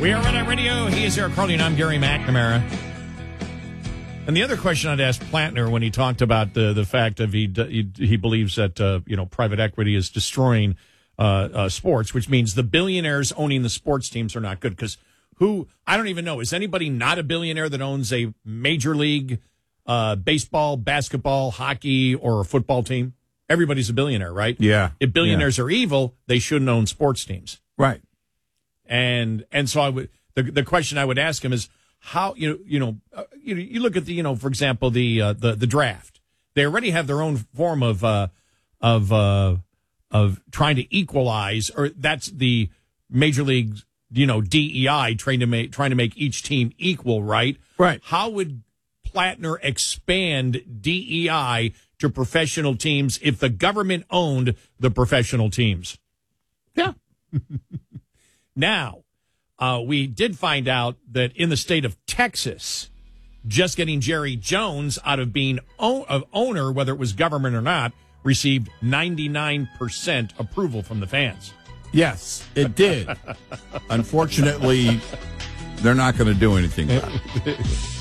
We are Red Eye Radio. He is Eric Carly, and I'm Gary McNamara. And the other question I'd ask Plattner when he talked about the fact that he believes that private equity is destroying sports, which means the billionaires owning the sports teams are not good. Because I don't even know, is anybody not a billionaire that owns a major league baseball, basketball, hockey, or a football team? Everybody's a billionaire, right? Yeah. If billionaires are evil, they shouldn't own sports teams. Right. And so the question I would ask him is how you look at for example the draft. They already have their own form of trying to equalize, or that's the major league DEI trying to make each team equal, right? Right. How would Plattner expand DEI to professional teams if the government owned the professional teams? Yeah. Now, we did find out that in the state of Texas, just getting Jerry Jones out of being owner, whether it was government or not, received 99% approval from the fans. Yes, it did. Unfortunately, they're not going to do anything about it.